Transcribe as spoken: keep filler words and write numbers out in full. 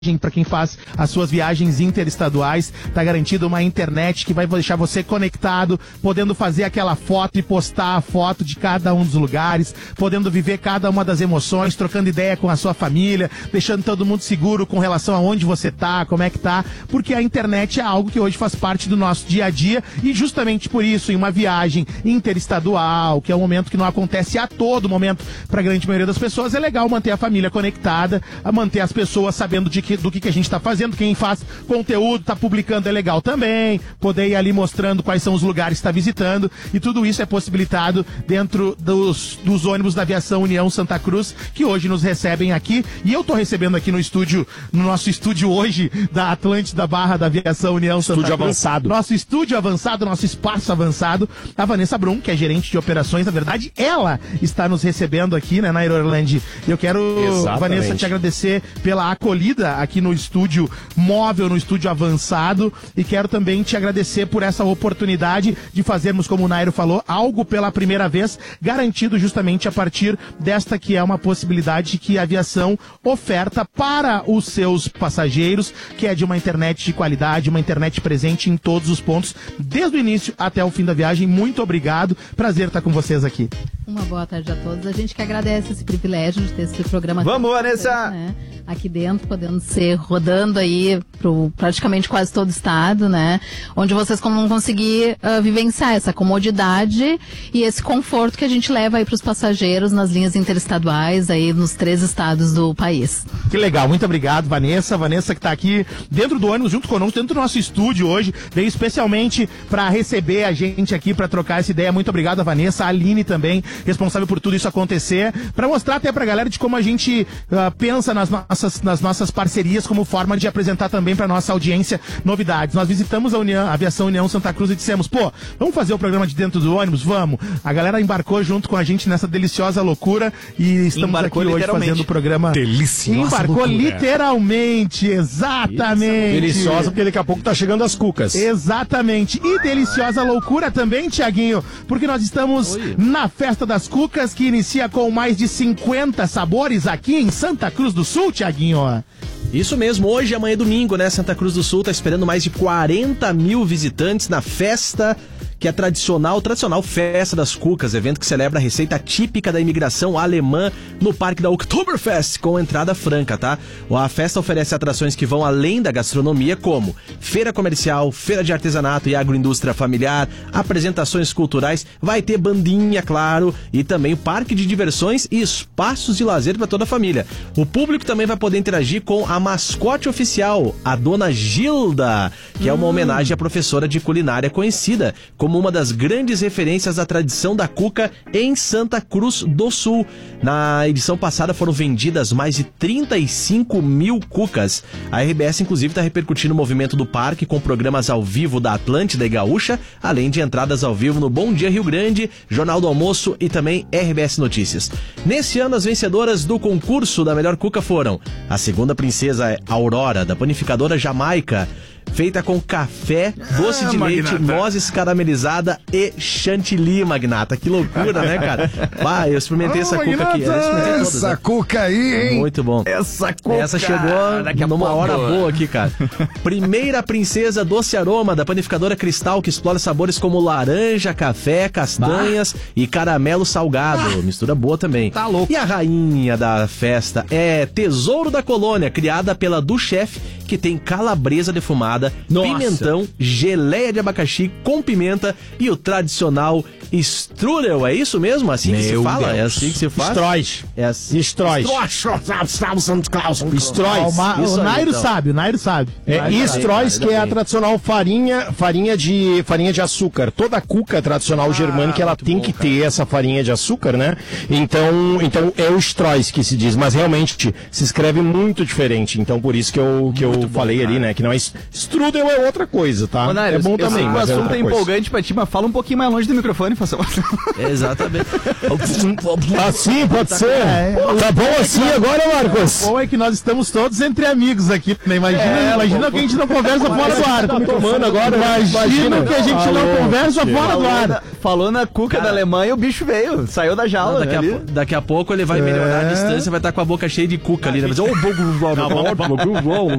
para quem faz as suas viagens interestaduais, tá garantido uma internet que vai deixar você conectado, podendo fazer aquela foto e postar a foto de cada um dos lugares, podendo viver cada uma das emoções, trocando ideia com a sua família, deixando todo mundo seguro com relação a onde você tá, como é que tá, porque a internet é algo que hoje faz parte do nosso dia a dia e justamente por isso, em uma viagem interestadual, que é um momento que não acontece a todo momento para a grande maioria das pessoas, é legal manter a família conectada, a manter as pessoas sabendo de que do que, que a gente está fazendo, quem faz conteúdo, está publicando é legal também, poder ir ali mostrando quais são os lugares que está visitando, e tudo isso é possibilitado dentro dos, dos ônibus da Aviação União Santa Cruz, que hoje nos recebem aqui, e eu estou recebendo aqui no estúdio, no nosso estúdio hoje, da Atlântida Barra da Aviação União Santa Cruz. Estúdio avançado. Nosso estúdio avançado, nosso espaço avançado, a Vanessa Brum, que é gerente de operações, na verdade, ela está nos recebendo aqui, né, na Aerolândia. Eu quero, exatamente, Vanessa, te agradecer pela acolhida aqui no estúdio móvel, no estúdio avançado, e quero também te agradecer por essa oportunidade de fazermos, como o Nairo falou, algo pela primeira vez, garantido justamente a partir desta que é uma possibilidade que a aviação oferta para os seus passageiros, que é de uma internet de qualidade, uma internet presente em todos os pontos, desde o início até o fim da viagem. Muito obrigado, prazer estar com vocês aqui. Uma boa tarde a todos, a gente que agradece esse privilégio de ter esse programa. Vamos, Vanessa! Né? Aqui dentro, podendo ser rodando aí pro praticamente quase todo o estado, né? Onde vocês vão conseguir uh, vivenciar essa comodidade e esse conforto que a gente leva aí pros passageiros nas linhas interestaduais aí nos três estados do país. Que legal, muito obrigado, Vanessa. Vanessa que tá aqui dentro do ônibus junto conosco, dentro do nosso estúdio hoje, veio especialmente para receber a gente aqui, para trocar essa ideia. Muito obrigado a Vanessa, a Aline também, responsável por tudo isso acontecer, para mostrar até pra galera de como a gente uh, pensa nas nossas, nas nossas parcerias como forma de apresentar também pra nossa audiência novidades. Nós visitamos a, União, a Aviação União Santa Cruz e dissemos, pô, vamos fazer o programa de dentro do ônibus? Vamos. A galera embarcou junto com a gente nessa deliciosa loucura e estamos embarcou aqui hoje fazendo o programa. Deliciosa Embarcou loucura. Literalmente, exatamente. Deliciosa, porque daqui a pouco tá chegando as cucas. Exatamente. E deliciosa loucura também, Tiaguinho, porque nós estamos Oi. na Festa das Cucas, que inicia com mais de cinquenta sabores aqui em Santa Cruz do Sul, Tiaguinho. Isso mesmo, hoje, amanhã é domingo, né? Santa Cruz do Sul tá esperando mais de quarenta mil visitantes na festa, que é a tradicional, tradicional Festa das Cucas, evento que celebra a receita típica da imigração alemã no Parque da Oktoberfest, com entrada franca, tá? A festa oferece atrações que vão além da gastronomia, como feira comercial, feira de artesanato e agroindústria familiar, apresentações culturais, vai ter bandinha, claro, e também parque de diversões e espaços de lazer para toda a família. O público também vai poder interagir com a mascote oficial, a Dona Gilda, que hum. é uma homenagem à professora de culinária conhecida como uma das grandes referências da tradição da cuca em Santa Cruz do Sul. Na edição passada foram vendidas mais de trinta e cinco mil cucas. A R B S, inclusive, está repercutindo o movimento do parque com programas ao vivo da Atlântida e Gaúcha, além de entradas ao vivo no Bom Dia Rio Grande, Jornal do Almoço e também R B S Notícias. Nesse ano, as vencedoras do concurso da melhor cuca foram a segunda princesa Aurora, da panificadora Jamaica, feita com café, doce ah, de leite, magnata. nozes caramelizada e chantilly, Magnata. Que loucura, né, cara? Bah, eu experimentei oh, essa Magnata, cuca aqui. Eu experimentei todas, essa né? cuca aí, hein? Muito bom. Essa cuca. Essa chegou Daqui numa hora boa aqui, cara. Primeira princesa doce aroma da panificadora Cristal, que explora sabores como laranja, café, castanhas bah. e caramelo salgado. Ah. Mistura boa também. Tá louco. E a rainha da festa é Tesouro da Colônia, criada pela Du Chef, que tem calabresa defumada, Nossa. pimentão, geleia de abacaxi com pimenta e o tradicional strudel. É isso mesmo? Assim Meu que se fala? Deus. É assim que se faz? Stróis. É assim. Stróis. Stróis. O Nairo então. sabe, o Nairo sabe. É, e Stróis, que é a tradicional farinha, farinha de, farinha de açúcar. Toda cuca tradicional ah, germânica, ela tem bom, que cara. ter essa farinha de açúcar, né? Então, então é o Stróis que se diz, mas realmente se escreve muito diferente. Então, por isso que eu, que eu falei bom, ali, né? Que não é strudel, é outra coisa, tá? Ô, Nairo, é bom também. O mas assunto é é empolgante pra ti, mas fala um pouquinho mais longe do microfone, faça. Exatamente. Assim, pode ser. É, Tá bom assim agora, Marcos? Ou é que nós estamos todos entre amigos aqui, né? Imagina, É, imagina pô, que a gente não conversa fora do ar. Tá tomando agora, Imagina, imagina. que a gente Alô, não conversa tchê. fora do Falou ar. na, falou na cuca Cara, da Alemanha, o bicho veio, saiu da jaula. Não, daqui, a, ali. po- daqui a pouco ele vai melhorar a É. distância, vai estar com a boca cheia de cuca ali, né? Mas, ô,